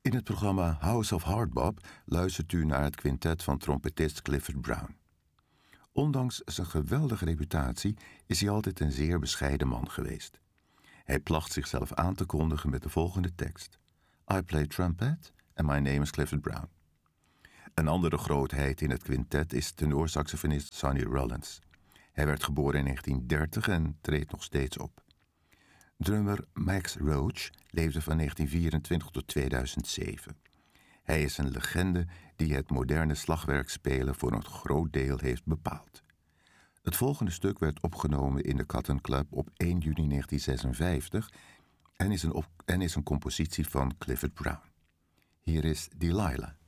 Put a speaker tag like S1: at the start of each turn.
S1: In het programma House of Hardbop luistert u naar het quintet van trompetist Clifford Brown. Ondanks zijn geweldige reputatie is hij altijd een zeer bescheiden man geweest. Hij placht zichzelf aan te kondigen met de volgende tekst: I play trumpet and my name is Clifford Brown. Een andere grootheid in het quintet is tenorsaxofonist Sonny Rollins. Hij werd geboren in 1930 en treedt nog steeds op. Drummer Max Roach leefde van 1924 tot 2007. Hij is een legende die het moderne slagwerkspelen voor een groot deel heeft bepaald. Het volgende stuk werd opgenomen in de Cotton Club op 1 juni 1956 en is een compositie van Clifford Brown. Hier is Delilah.